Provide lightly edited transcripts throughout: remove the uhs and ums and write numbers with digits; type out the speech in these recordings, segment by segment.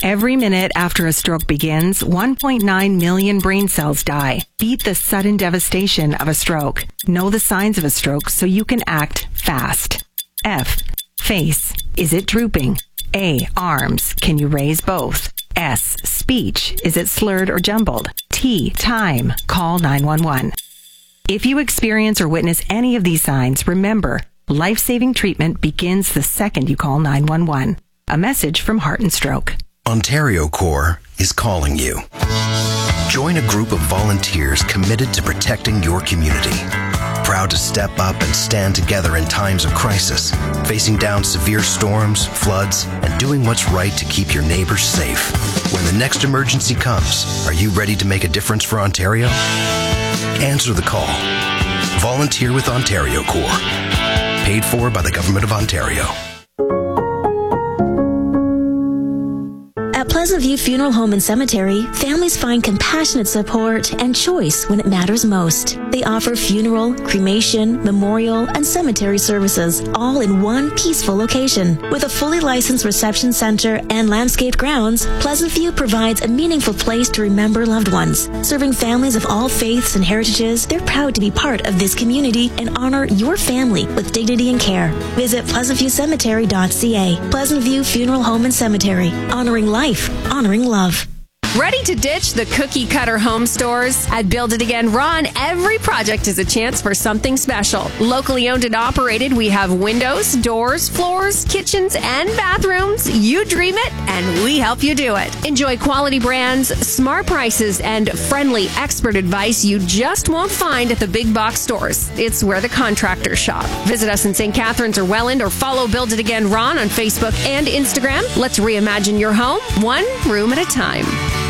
Every minute after a stroke begins, 1.9 million brain cells die. Beat the sudden devastation of a stroke. Know the signs of a stroke so you can act fast. F. Face. Is it drooping? A. Arms. Can you raise both? S. Speech. Is it slurred or jumbled? T. Time. Call 911. If you experience or witness any of these signs, remember, life-saving treatment begins the second you call 911. A message from Heart and Stroke. Ontario Corps is calling you. Join a group of volunteers committed to protecting your community. Proud to step up and stand together in times of crisis, facing down severe storms, floods, and doing what's right to keep your neighbors safe. When the next emergency comes, are you ready to make a difference for Ontario? Answer the call. Volunteer with Ontario Corps. Paid for by the Government of Ontario. At Pleasant View Funeral Home and Cemetery, families find compassionate support and choice when it matters most. They offer funeral, cremation, memorial, and cemetery services, all in one peaceful location. With a fully licensed reception center and landscaped grounds, Pleasant View provides a meaningful place to remember loved ones. Serving families of all faiths and heritages, they're proud to be part of this community and honor your family with dignity and care. Visit pleasantviewcemetery.ca. Pleasant View Funeral Home and Cemetery, honoring life, honoring love. Ready to ditch the cookie-cutter home stores? At Build It Again Ron, every project is a chance for something special. Locally owned and operated, we have windows, doors, floors, kitchens, and bathrooms. You dream it, and we help you do it. Enjoy quality brands, smart prices, and friendly expert advice you just won't find at the big box stores. It's where the contractors shop. Visit us in St. Catharines or Welland, or follow Build It Again Ron on Facebook and Instagram. Let's reimagine your home, one room at a time.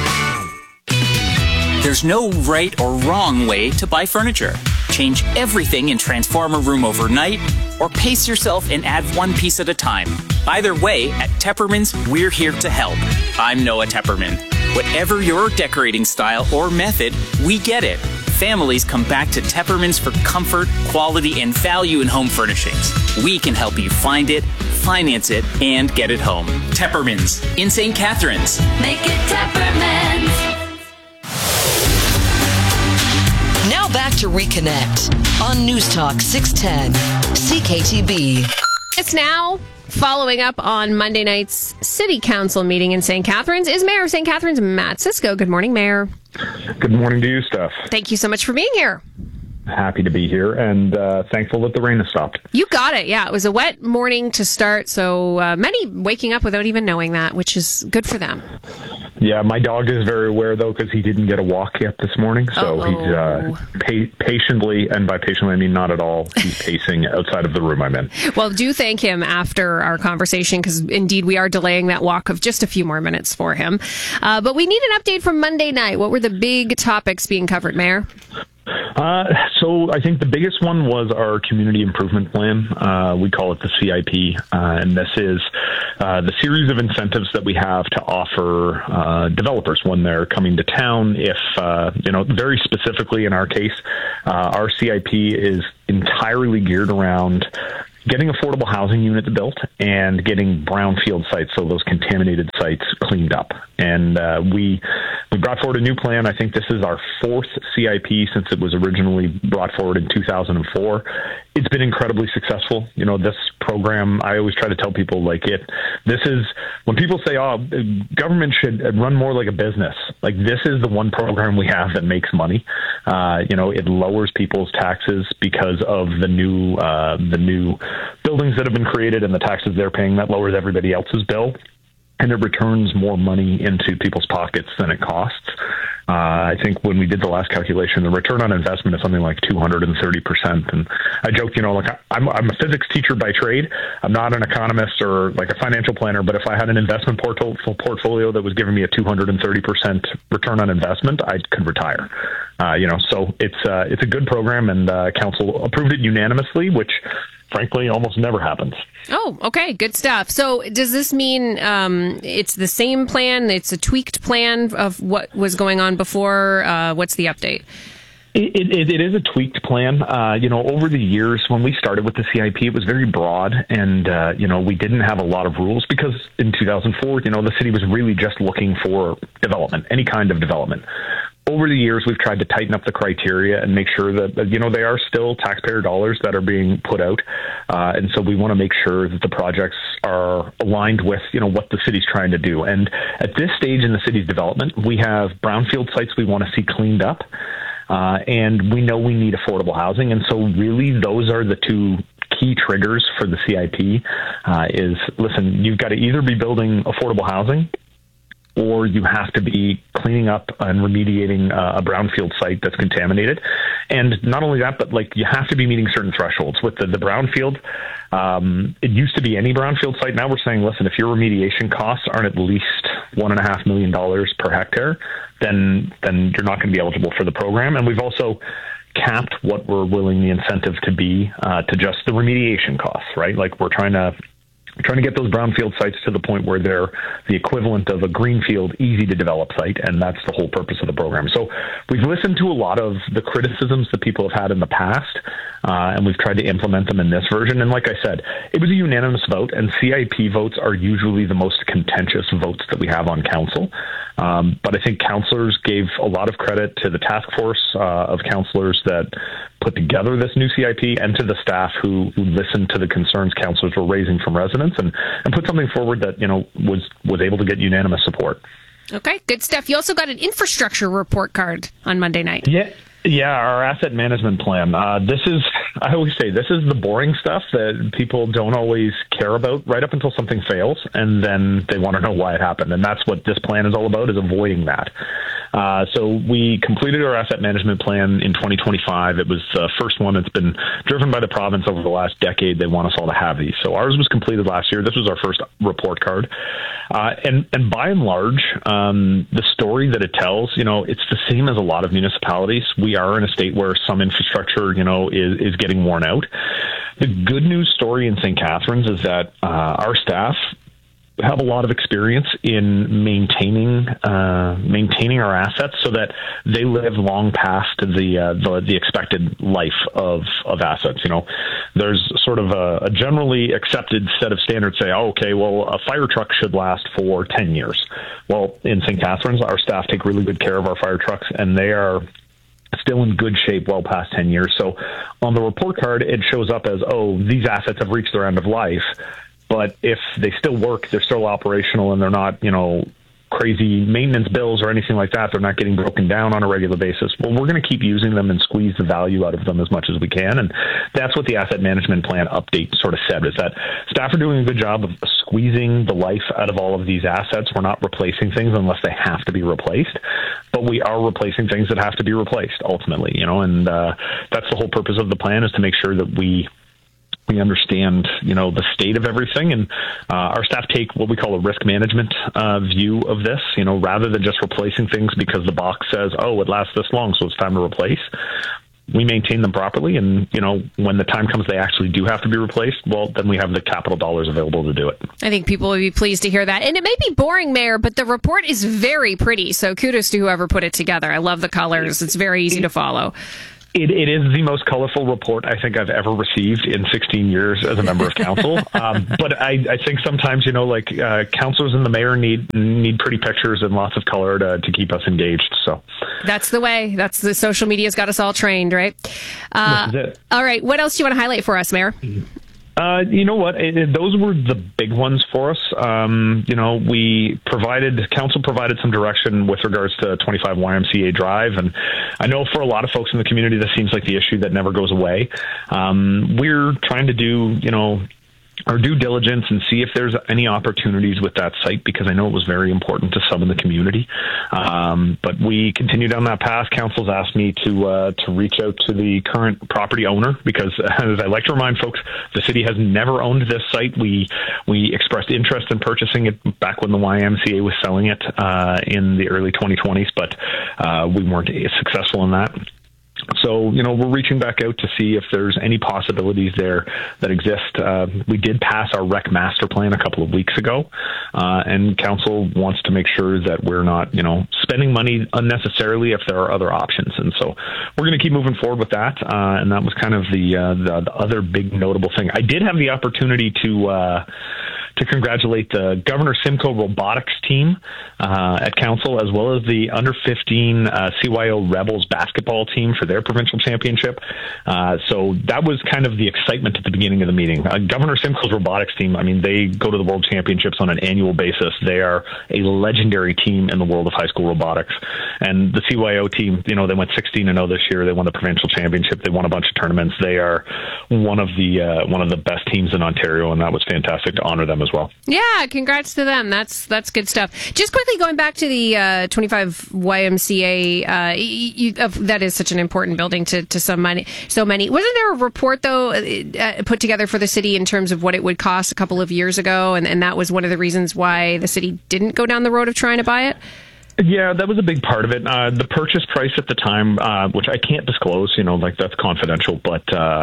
There's no right or wrong way to buy furniture. Change everything and transform a room overnight, or pace yourself and add one piece at a time. Either way, at Tepperman's, we're here to help. I'm Noah Tepperman. Whatever your decorating style or method, we get it. Families come back to Tepperman's for comfort, quality, and value in home furnishings. We can help you find it, finance it, and get it home. Tepperman's in St. Catharines. Make it Tepperman's. Now back to Reconnect on News Talk 610 CKTB. It's now following up on Monday night's City Council meeting in St. Catharines is Mayor of St. Catharines, Matt Cisco. Good morning, Mayor. Good morning to you, Steph. Thank you so much for being here. Happy to be here, and thankful that the rain has stopped. You got it. Yeah, it was a wet morning to start, so many waking up without even knowing that, which is good for them. Yeah, my dog is very aware, though, because he didn't get a walk yet this morning, so he's patiently, and by patiently I mean not at all, he's pacing outside of the room I'm in. Well, do thank him after our conversation, because indeed we are delaying that walk of just a few more minutes for him. But we need an update from Monday night. What were the big topics being covered, Mayor? So I think the biggest one was our community improvement plan. We call it the CIP, and this is the series of incentives that we have to offer developers when they're coming to town. If, very specifically in our case, our CIP is entirely geared around getting affordable housing units built and getting brownfield sites, so those contaminated sites, cleaned up. And we brought forward a new plan. I think this is our fourth CIP since it was originally brought forward in 2004. It's been incredibly successful. You know, this program, I always try to tell people, this is, when people say, government should run more like a business, this is the one program we have that makes money. It lowers people's taxes because of the new buildings that have been created and the taxes they're paying. That lowers everybody else's bill, and it returns more money into people's pockets than it costs. I think when we did the last calculation, the return on investment is something like 230%. And I joke, I'm a physics teacher by trade. I'm not an economist or a financial planner, but if I had an investment portfolio that was giving me a 230% return on investment, I could retire. So it's a good program, and council approved it unanimously, which frankly almost never happens. Oh, okay. Good stuff. So does this mean it's the same plan? It's a tweaked plan of what was going on before? What's the update? It is a tweaked plan. Over the years, when we started with the CIP, it was very broad, and we didn't have a lot of rules because in 2004, the city was really just looking for development, any kind of development. Over the years, we've tried to tighten up the criteria and make sure that, they are still taxpayer dollars that are being put out. And so we want to make sure that the projects are aligned with, what the city's trying to do. And at this stage in the city's development, we have brownfield sites we want to see cleaned up. And we know we need affordable housing. And so really those are the two key triggers for the CIP listen, you've got to either be building affordable housing or you have to be cleaning up and remediating a brownfield site that's contaminated. And not only that, but you have to be meeting certain thresholds. With the brownfield, it used to be any brownfield site. Now we're saying, listen, if your remediation costs aren't at least $1.5 million per hectare, then you're not going to be eligible for the program. And we've also capped what we're willing the incentive to be to just the remediation costs, right? We're trying to get those brownfield sites to the point where they're the equivalent of a greenfield, easy to develop site, and that's the whole purpose of the program. So we've listened to a lot of the criticisms that people have had in the past, and we've tried to implement them in this version. And like I said, it was a unanimous vote, and CIP votes are usually the most contentious votes that we have on council. But I think councillors gave a lot of credit to the task force of councillors that put together this new CIP and to the staff who listened to the concerns councillors were raising from residents and put something forward that, was able to get unanimous support. Okay, good stuff. You also got an infrastructure report card on Monday night. Yeah, our asset management plan. I always say, this is the boring stuff that people don't always care about right up until something fails, and then they want to know why it happened. And that's what this plan is all about, is avoiding that. So we completed our asset management plan in 2025. It was the first one that's been driven by the province over the last decade. They want us all to have these. So ours was completed last year. This was our first report card. And by and large, the story that it tells, it's the same as a lot of municipalities. We are in a state where some infrastructure, is getting worn out. The good news story in St. Catharines is that our staff have a lot of experience in maintaining our assets so that they live long past the expected life of assets. There's sort of a generally accepted set of standards say, a fire truck should last for 10 years. Well, in St. Catharines, our staff take really good care of our fire trucks, and they are still in good shape well past 10 years. So on the report card, it shows up as, these assets have reached their end of life. But if they still work, they're still operational, and they're not, crazy maintenance bills or anything like that, they're not getting broken down on a regular basis, well, we're going to keep using them and squeeze the value out of them as much as we can. And that's what the asset management plan update sort of said, is that staff are doing a good job of squeezing the life out of all of these assets. We're not replacing things unless they have to be replaced, but we are replacing things that have to be replaced ultimately, and that's the whole purpose of the plan, is to make sure that we understand, the state of everything. And our staff take what we call a risk management view of this, rather than just replacing things because the box says, it lasts this long, so it's time to replace. We maintain them properly. And, when the time comes they actually do have to be replaced, well, then we have the capital dollars available to do it. I think people would be pleased to hear that. And it may be boring, Mayor, but the report is very pretty. So kudos to whoever put it together. I love the colors. It's very easy to follow. It is the most colorful report I think I've ever received in 16 years as a member of council. But I think sometimes, councilors and the mayor need pretty pictures and lots of color to keep us engaged. So that's the way. That's the social media's got us all trained, right? This is it. All right. What else do you want to highlight for us, Mayor? You know what? Those were the big ones for us. Council provided some direction with regards to 25 YMCA Drive. And I know for a lot of folks in the community, this seems like the issue that never goes away. We're trying to do, our due diligence and see if there's any opportunities with that site, because I know it was very important to some in the community. But we continue down that path. Council's asked me to reach out to the current property owner, because as I like to remind folks, the city has never owned this site. We expressed interest in purchasing it back when the YMCA was selling it in the early 2020s, but we weren't successful in that. So, we're reaching back out to see if there's any possibilities there that exist. We did pass our rec master plan a couple of weeks ago, and council wants to make sure that we're not, spending money unnecessarily if there are other options. And so we're going to keep moving forward with that. And that was kind of the other big notable thing. I did have the opportunity to congratulate the Governor Simcoe robotics team at council, as well as the under 15 CYO Rebels basketball team for their provincial championship. So that was kind of the excitement at the beginning of the meeting. Governor Simcoe's robotics team, they go to the World Championships on an annual basis. They are a legendary team in the world of high school robotics. And the CYO team, they went 16-0 this year. They won the provincial championship. They won a bunch of tournaments. They are one of the best teams in Ontario, and that was fantastic to honor them as well. Yeah, congrats to them. That's good stuff. Just quickly going back to the 25 YMCA, that is such an important building to so many. Wasn't there a report, though, put together for the city in terms of what it would cost a couple of years ago, and that was one of the reasons why the city didn't go down the road of trying to buy it? Yeah, that was a big part of it. The purchase price at the time, which I can't disclose, that's confidential, but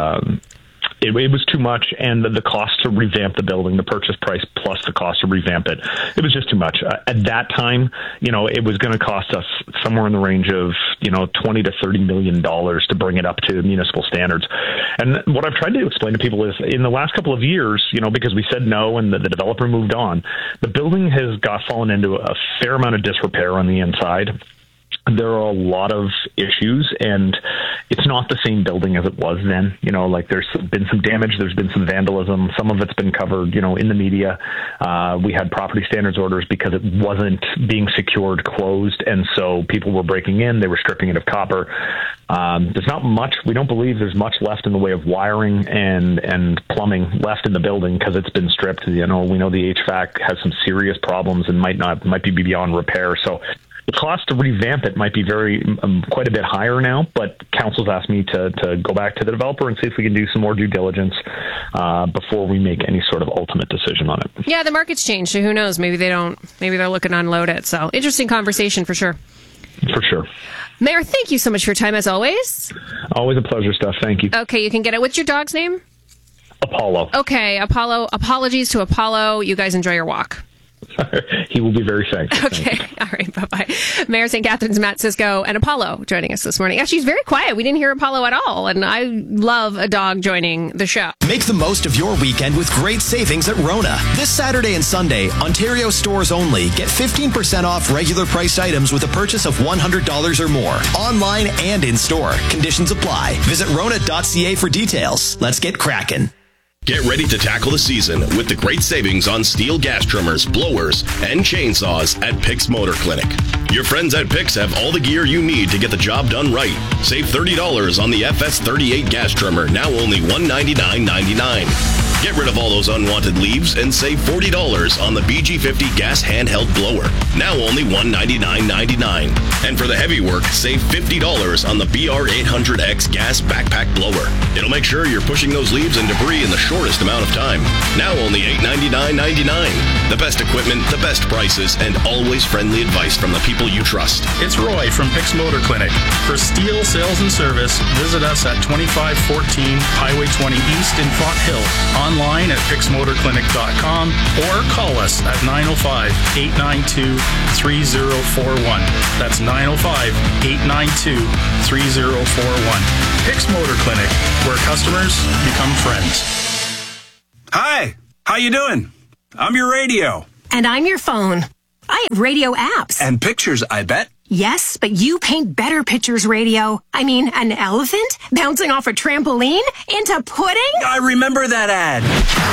it was too much, and the cost to revamp the building, the purchase price plus the cost to revamp it, it was just too much. At that time, it was going to cost us somewhere in the range of, $20 to $30 million to bring it up to municipal standards. And what I've tried to explain to people is in the last couple of years, because we said no and the developer moved on, the building has fallen into a fair amount of disrepair on the inside. There are a lot of issues, and it's not the same building as it was then. There's been some damage, there's been some vandalism. Some of it's been covered, in the media. We had property standards orders because it wasn't being secured closed, and so people were breaking in, they were stripping it of copper. There's not much, we don't believe there's much left in the way of wiring and plumbing left in the building because it's been stripped. We know the HVAC has some serious problems and might be beyond repair. So the cost to revamp it might be quite a bit higher now, but council's asked me to go back to the developer and see if we can do some more due diligence before we make any sort of ultimate decision on it. Yeah, the market's changed, so who knows? Maybe they're looking to unload it. So interesting conversation for sure. For sure. Mayor, thank you so much for your time as always. Always a pleasure, Steph. Thank you. Okay, you can get it. What's your dog's name? Apollo. Okay, Apollo. Apologies to Apollo. You guys enjoy your walk. He will be very thankful. Okay. All right. Bye-bye. Mayor St. Catharines, Matt Cisco, and Apollo joining us this morning. Actually, she's very quiet. We didn't hear Apollo at all, and I love a dog joining the show. Make the most of your weekend with great savings at Rona. This Saturday and Sunday, Ontario stores only. Get 15% off regular priced items with a purchase of $100 or more. Online and in-store. Conditions apply. Visit Rona.ca for details. Let's get cracking. Get ready to tackle the season with the great savings on steel gas trimmers, blowers, and chainsaws at Pix Motor Clinic. Your friends at Pix have all the gear you need to get the job done right. Save $30 on the FS38 gas trimmer, now only $199.99. Get rid of all those unwanted leaves and save $40 on the BG50 gas handheld blower, now only $199.99. And for the heavy work, save $50 on the BR800X gas backpack blower. It'll make sure you're pushing those leaves and debris in the shortest amount of time. Now only $899.99. The best equipment, the best prices, and always friendly advice from the people you trust. It's Roy from Pix Motor Clinic. For steel sales and service, visit us at 2514 Highway 20 East in Font Hill. Online at pixmotorclinic.com or call us at 905-892-3041. That's 905-892-3041. Pix Motor Clinic, where customers become friends. Hi, how you doing? I'm your radio. And I'm your phone. I have radio apps. And pictures, I bet. Yes, but you paint better pictures, radio. I mean, an elephant bouncing off a trampoline into pudding? I remember that ad.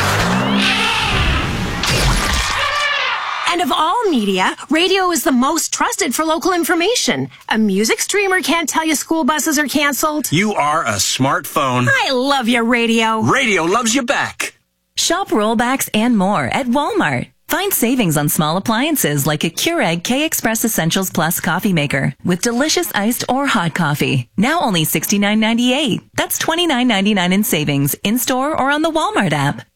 And of all media, radio is the most trusted for local information. A music streamer can't tell you school buses are canceled. You are a smartphone. I love you, radio. Radio loves you back. Shop rollbacks and more at Walmart. Find savings on small appliances like a Keurig K-Express Essentials Plus coffee maker with delicious iced or hot coffee. Now only $69.98. That's $29.99 in savings in-store or on the Walmart app.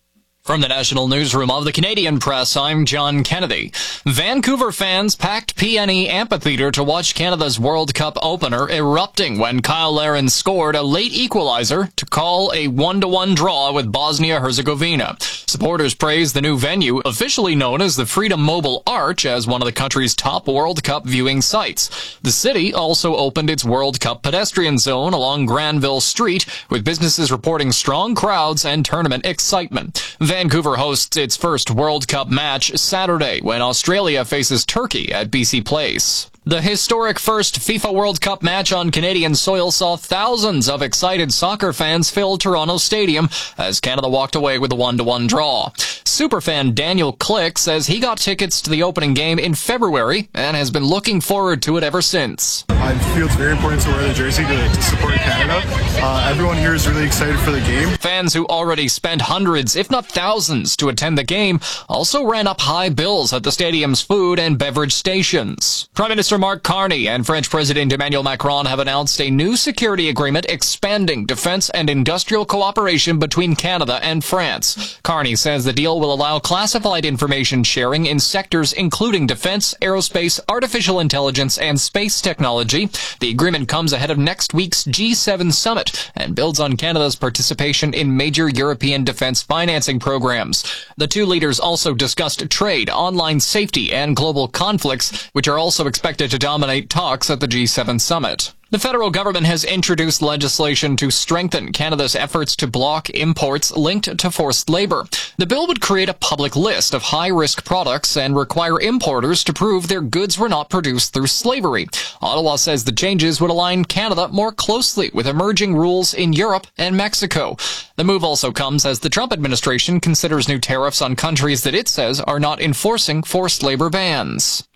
From the National Newsroom of the Canadian Press, I'm John Kennedy. Vancouver fans packed PNE Amphitheatre to watch Canada's World Cup opener erupting when Kyle Larin scored a late equalizer to call a 1-1 draw with Bosnia-Herzegovina. Supporters praised the new venue, officially known as the Freedom Mobile Arch, as one of the country's top World Cup viewing sites. The city also opened its World Cup pedestrian zone along Granville Street, with businesses reporting strong crowds and tournament excitement. Vancouver hosts its first World Cup match Saturday when Australia faces Turkey at BC Place. The historic first FIFA World Cup match on Canadian soil saw thousands of excited soccer fans fill Toronto Stadium as Canada walked away with a 1-1 draw. Superfan Daniel Click says he got tickets to the opening game in February and has been looking forward to it ever since. I feel it's very important to wear the jersey to support Canada. Everyone here is really excited for the game. Fans who already spent hundreds, if not thousands, to attend the game also ran up high bills at the stadium's food and beverage stations. Prime Minister Mark Carney and French President Emmanuel Macron have announced a new security agreement expanding defense and industrial cooperation between Canada and France. Carney says the deal will allow classified information sharing in sectors including defense, aerospace, artificial intelligence, and space technology. The agreement comes ahead of next week's G7 summit and builds on Canada's participation in major European defense financing programs. The two leaders also discussed trade, online safety, and global conflicts, which are also expected to dominate talks at the G7 summit. The federal government has introduced legislation to strengthen Canada's efforts to block imports linked to forced labor. The bill would create a public list of high-risk products and require importers to prove their goods were not produced through slavery. Ottawa says the changes would align Canada more closely with emerging rules in Europe and Mexico. The move also comes as the Trump administration considers new tariffs on countries that it says are not enforcing forced labor bans.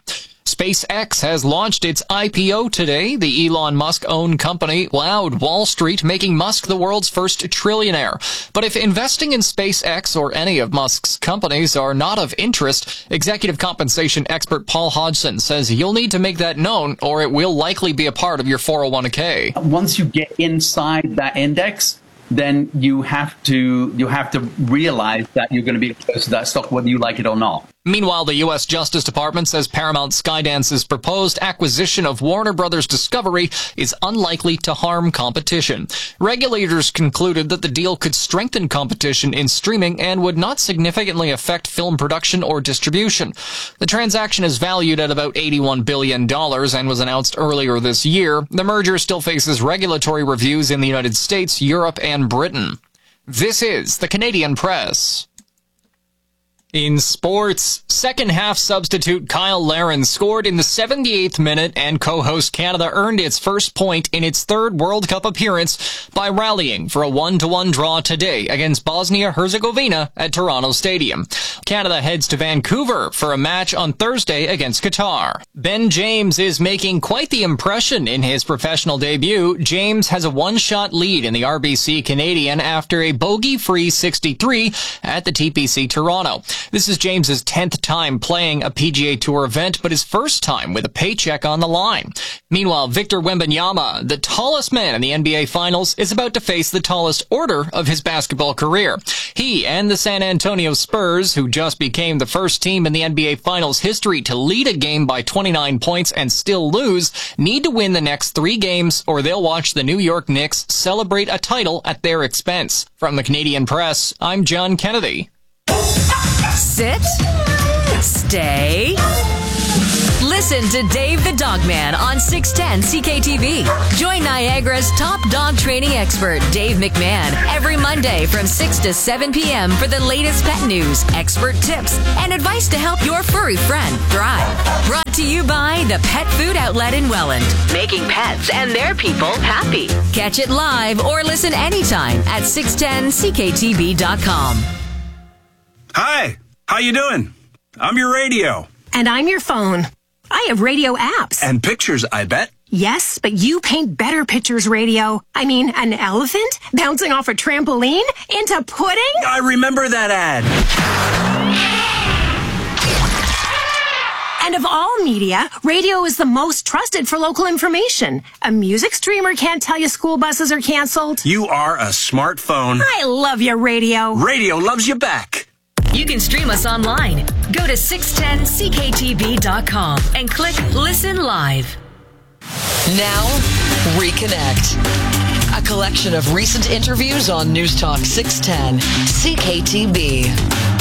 SpaceX has launched its IPO today. The Elon Musk-owned company wowed Wall Street, making Musk the world's first trillionaire. But if investing in SpaceX or any of Musk's companies are not of interest, executive compensation expert Paul Hodgson says you'll need to make that known or it will likely be a part of your 401k. Once you get inside that index, then you have to realize that you're going to be exposed to that stock whether you like it or not. Meanwhile, the U.S. Justice Department says Paramount Skydance's proposed acquisition of Warner Brothers Discovery is unlikely to harm competition. Regulators concluded that the deal could strengthen competition in streaming and would not significantly affect film production or distribution. The transaction is valued at about $81 billion and was announced earlier this year. The merger still faces regulatory reviews in the United States, Europe, and Britain. This is the Canadian Press. In sports, second-half substitute Kyle Larin scored in the 78th minute, and co-host Canada earned its first point in its third World Cup appearance by rallying for a 1-1 draw today against Bosnia-Herzegovina at Toronto Stadium. Canada heads to Vancouver for a match on Thursday against Qatar. Ben James is making quite the impression in his professional debut. James has a one-shot lead in the RBC Canadian after a bogey-free 63 at the TPC Toronto. This is James's 10th time playing a PGA Tour event, but his first time with a paycheck on the line. Meanwhile, Victor Wembanyama, the tallest man in the NBA Finals, is about to face the tallest order of his basketball career. He and the San Antonio Spurs, who just became the first team in the NBA Finals history to lead a game by 29 points and still lose, need to win the next 3 games or they'll watch the New York Knicks celebrate a title at their expense. From the Canadian Press, I'm John Kennedy. Sit. Stay. Listen to Dave the Dogman on 610 CKTV. Join Niagara's top dog training expert, Dave McMahon, every Monday from 6 to 7 p.m. for the latest pet news, expert tips, and advice to help your furry friend thrive. Brought to you by the Pet Food Outlet in Welland, making pets and their people happy. Catch it live or listen anytime at 610CKTV.com. Hi, how you doing? I'm your radio. And I'm your phone. I have radio apps. And pictures, I bet. Yes, but you paint better pictures, radio. I mean, an elephant bouncing off a trampoline into pudding? I remember that ad. And of all media, radio is the most trusted for local information. A music streamer can't tell you school buses are canceled. You are a smartphone. I love you, radio. Radio loves you back. You can stream us online. Go to 610ckTV.com and click Listen Live. Now, Reconnect. A collection of recent interviews on News Talk 610 CKTB.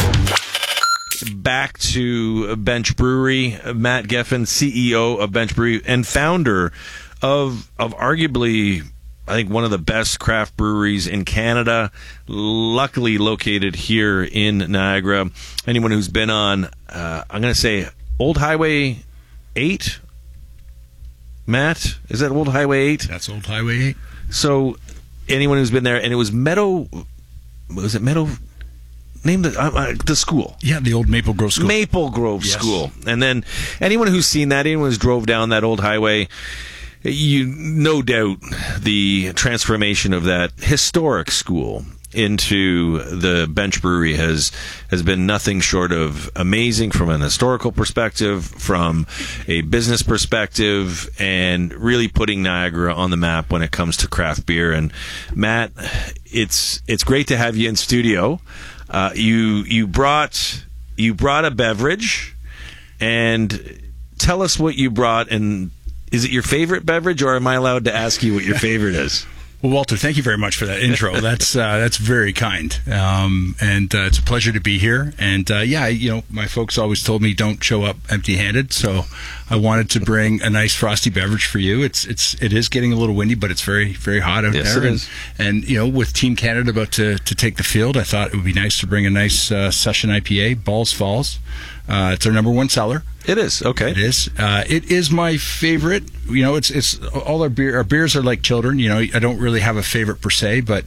Back to Bench Brewery. Matt Geffen, CEO of Bench Brewery and founder of arguably, I think, one of the best craft breweries in Canada, luckily located here in Niagara. Anyone who's been on, I'm going to say, Old Highway 8? Matt, is that Old Highway 8? That's Old Highway 8. So anyone who's been there, and it was Meadow, was it Meadow? Name the school. Yeah, the old Maple Grove School. Maple Grove School. And then anyone who's seen that, anyone who's drove down that old highway, you no doubt the transformation of that historic school into the Bench Brewery has been nothing short of amazing from an historical perspective, from a business perspective, and really putting Niagara on the map when it comes to craft beer. And Matt, it's great to have you in studio. You brought a beverage, and tell us what you brought. And is it your favorite beverage, or am I allowed to ask you what your favorite is? Well, Walter, thank you very much for that intro. That's very kind, and it's a pleasure to be here. And my folks always told me don't show up empty-handed, so I wanted to bring a nice frosty beverage for you. It is getting a little windy, but it's very, very hot out there. Yes, it is. And with Team Canada about to take the field, I thought it would be nice to bring a nice session IPA, Balls Falls. It's our number one seller. It is, okay. It is. It is my favorite. It's all our beer. Our beers are like children. I don't really have a favorite per se, but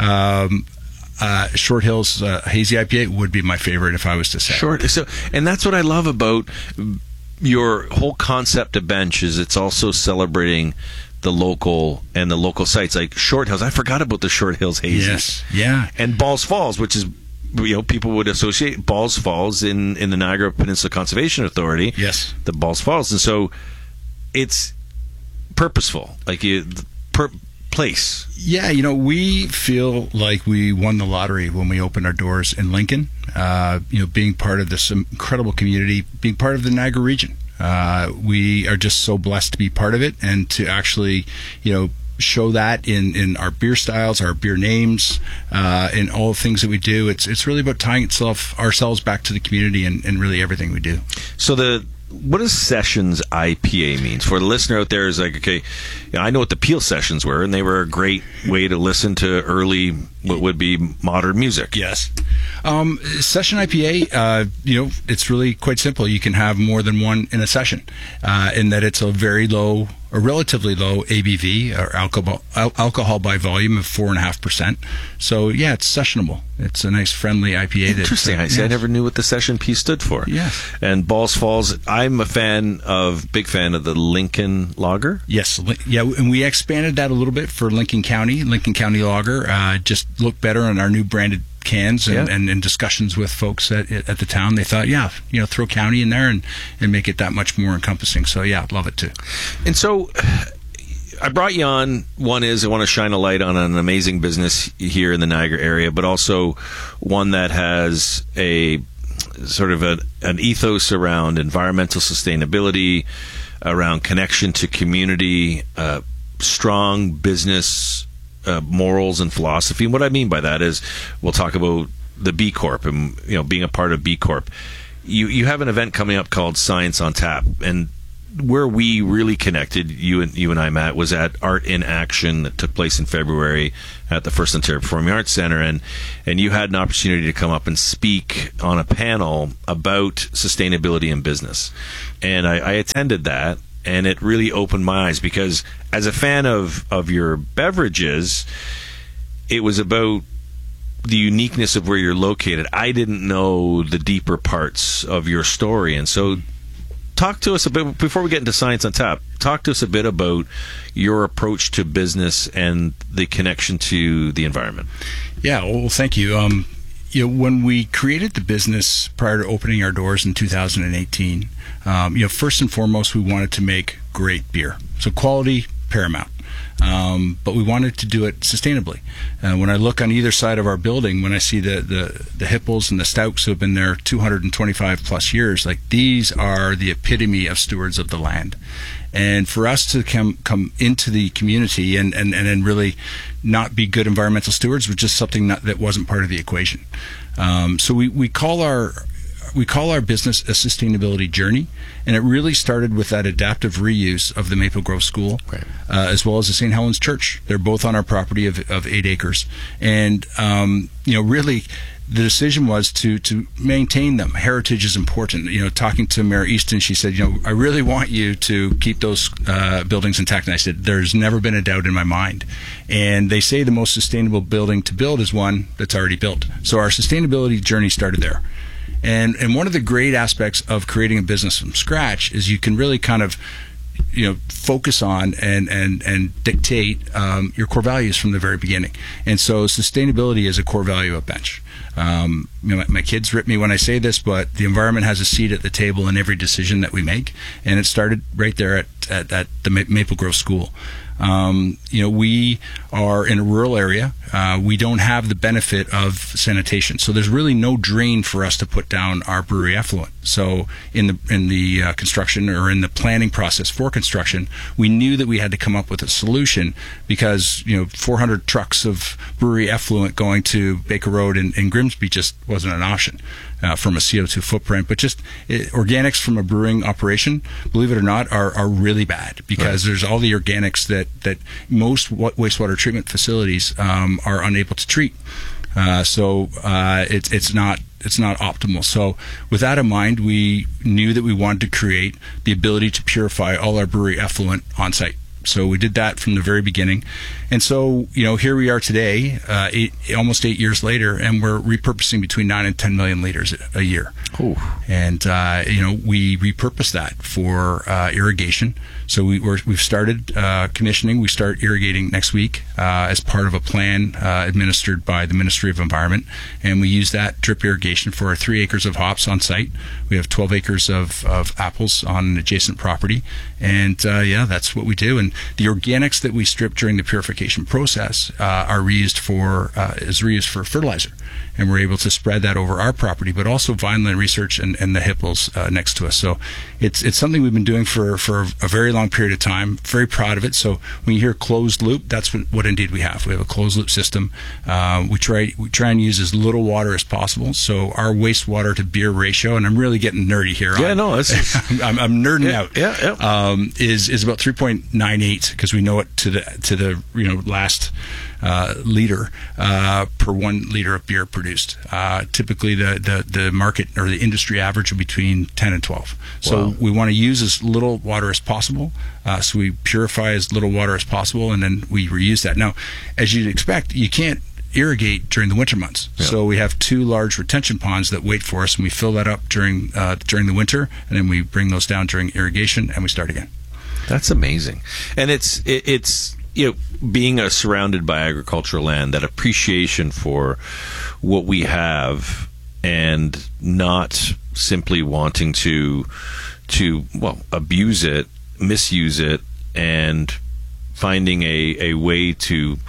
Short Hills Hazy IPA would be my favorite if I was to say. And that's what I love about your whole concept of Bench is it's also celebrating the local sites like Short Hills. I forgot about the Short Hills Hazy. Yes, yeah. And Balls Falls, which is, people would associate Balls Falls in the Niagara Peninsula Conservation Authority. Yes. The Balls Falls. And so it's purposeful, place. Yeah, we feel like we won the lottery when we opened our doors in Lincoln, being part of this incredible community, being part of the Niagara region. We are just so blessed to be part of it and to actually, show that in our beer styles, our beer names, in all the things that we do. It's really about tying ourselves back to the community and really everything we do. So what does Sessions IPA mean? For the listener out there is like, okay, I know what the Peel Sessions were, and they were a great way to listen to early, what would be modern music. Yes. Session IPA, it's really quite simple. You can have more than one in a session, in that it's a relatively low ABV, or alcohol by volume of 4.5%. So yeah, it's sessionable. It's a nice friendly IPA. Interesting. I never knew what the session P stood for. Yes. And Balls Falls, I'm a big fan of the Lincoln Lager. Yes. Yeah, and we expanded that a little bit for Lincoln County Lager. Just looked better on our new branded cans and discussions with folks at the town. They thought, throw county in there and make it that much more encompassing. So yeah, love it too. And so I brought you on. One is I want to shine a light on an amazing business here in the Niagara area, but also one that has a sort of an ethos around environmental sustainability, around connection to community, strong business morals and philosophy. And what I mean by that is we'll talk about the B Corp and being a part of B Corp. You have an event coming up called Science on Tap, and where we really connected, you and I, Matt, was at Art in Action that took place in February at the First Ontario Performing Arts Centre, and you had an opportunity to come up and speak on a panel about sustainability in business. And I attended that, and it really opened my eyes because as a fan of your beverages, it was about the uniqueness of where you're located. I didn't know the deeper parts of your story. And so talk to us a bit, before we get into Science on Tap, talk to us a bit about your approach to business and the connection to the environment. Yeah, well, thank you. When we created the business prior to opening our doors in 2018, first and foremost, we wanted to make great beer. So quality, paramount. but we wanted to do it sustainably. When I look on either side of our building, when I see the Hippels and the Stouks who have been there 225 plus years, like these are the epitome of stewards of the land. And for us to come into the community and really not be good environmental stewards was just something that wasn't part of the equation. So we call our business a sustainability journey, and it really started with that adaptive reuse of the Maple Grove School, as well as the St. Helens Church. They're both on our property of 8 acres, and really the decision was to maintain them. Heritage is important. Talking to Mayor Easton, she said, I really want you to keep those buildings intact. And I said, there's never been a doubt in my mind. And they say the most sustainable building to build is one that's already built. So our sustainability journey started there. And one of the great aspects of creating a business from scratch is you can really kind of focus on and dictate your core values from the very beginning. And so sustainability is a core value at Bench. My kids rip me when I say this, but the environment has a seat at the table in every decision that we make, and it started right there at the Maple Grove School. We are in a rural area. We don't have the benefit of sanitation, so there's really no drain for us to put down our brewery effluent. So in the construction or in the planning process for construction, we knew that we had to come up with a solution because 400 trucks of brewery effluent going to Baker Road in Grimsby just wasn't an option. From a CO2 footprint, but just organics from a brewing operation, believe it or not, are really bad because there's all the organics that most wastewater treatment facilities are unable to treat. So it's not optimal. So with that in mind, we knew that we wanted to create the ability to purify all our brewery effluent on site. So we did that from the very beginning. And so, here we are today, almost 8 years later, and we're repurposing between 9 and 10 million liters a year. Ooh. And, we repurpose that for irrigation. So we've started commissioning. We start irrigating next week as part of a plan administered by the Ministry of Environment. And we use that drip irrigation for our 3 acres of hops on site. We have 12 acres of apples on an adjacent property. And, that's what we do. And the organics that we strip during the purification process are reused for fertilizer. And we're able to spread that over our property, but also Vineland Research and the Hippels next to us. So it's something we've been doing for a very long period of time. Very proud of it. So when you hear closed loop, that's what indeed we have. We have a closed loop system. We try and use as little water as possible. So our wastewater to beer ratio, and I'm really getting nerdy here. I'm nerding out. Is about 3.98 because we know it to the last liter per 1 liter of beer produced. Typically the market or the industry average will be between 10 and 12. So we want to use as little water as possible. So we purify as little water as possible, and then we reuse that. Now, as you'd expect, you can't irrigate during the winter months. Yeah. So we have 2 large retention ponds that wait for us, and we fill that up during the winter, and then we bring those down during irrigation, and we start again. That's amazing. And it's being surrounded by agricultural land, that appreciation for what we have, and not simply wanting to abuse it, misuse it, and finding a way to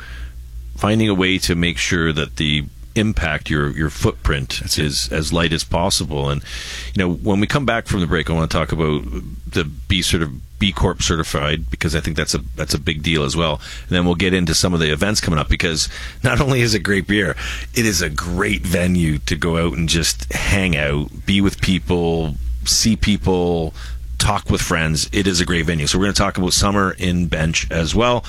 make sure that the impact, your footprint is as light as possible. And when we come back from the break, I want to talk about the B Corp certified, because I think that's a big deal as well. And then we'll get into some of the events coming up, because not only is it great beer, it is a great venue to go out and just hang out, be with people, see people, talk with friends. It is a great venue. So we're going to talk about summer in Bench as well.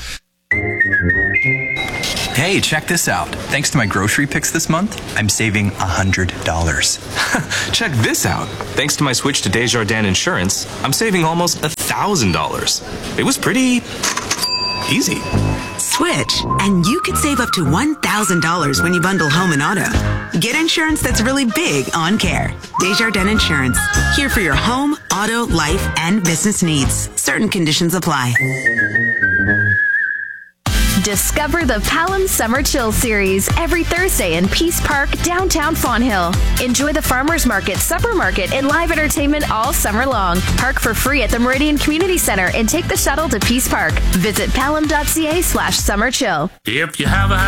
Hey, check this out. Thanks to my grocery picks this month, I'm saving $100. Check this out. Thanks to my switch to Desjardins Insurance, I'm saving almost $1,000. It was pretty easy. Switch, and you could save up to $1,000 when you bundle home and auto. Get insurance that's really big on care. Desjardins Insurance, here for your home, auto, life, and business needs. Certain conditions apply. Discover the Pelham Summer Chill Series every Thursday in Peace Park, downtown Fonthill. Enjoy the farmers market, supper market, and live entertainment all summer long. Park for free at the Meridian Community Center and take the shuttle to Peace Park. Visit pelham.ca/summerchill. If you have a